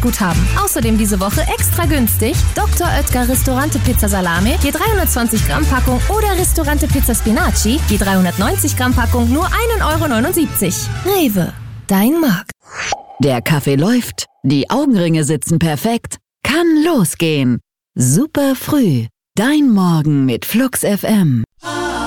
Guthaben. Außerdem diese Woche extra günstig Dr. Oetker Ristorante Pizza Salame, je 320 Gramm Packung oder Ristorante Pizza Spinaci, je 390 Gramm Packung nur 1,79 €. Rewe, dein Markt. Der Kaffee läuft, die Augenringe sitzen perfekt. Kann losgehen. Super früh. Dein Morgen mit Flux FM.